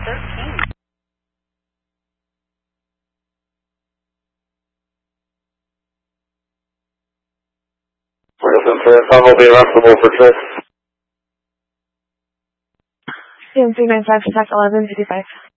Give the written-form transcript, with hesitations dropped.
13. Tom will be responsible for trips. CM395, contact 1155.